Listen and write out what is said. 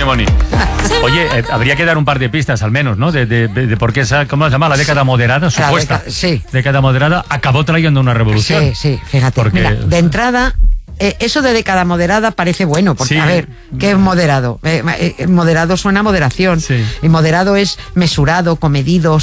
Moni. Oye, habría que dar un par de pistas al menos, ¿no? De por qué esa, ¿cómo se llama? La década moderada, supuesta. Sí. Década moderada acabó trayendo una revolución. Sí, fíjate. Porque, mira, de entrada, eso de década moderada parece bueno, porque sí. a ver, ¿qué es moderado? Moderado suena a moderación. Sí. Y moderado es mesurado, comedido,